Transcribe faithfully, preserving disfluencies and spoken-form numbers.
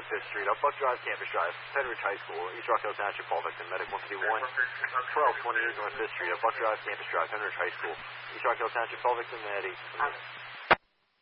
North fifth Street, up Buck Drive, Campus Drive, Pembridge High School, East Rock Hill Township, Fall victim, Medic one fifty-one, twelve twenty-eight North fifth Street, up Buck Drive, Campus Drive, Pembridge High School, East Rock Hill Township, Fall victim, Medic.